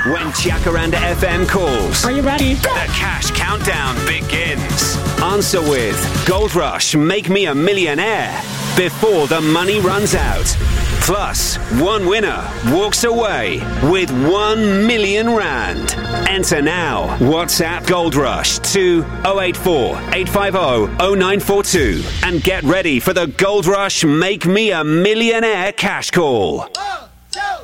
When Jacaranda FM calls. Are you ready? The cash countdown begins. Answer with Gold Rush, Make Me a Millionaire before the money runs out. Plus, one winner walks away with 1 million rand. Enter now. WhatsApp Gold Rush to 084 850 0942 and get ready for the Gold Rush Make Me a Millionaire cash call.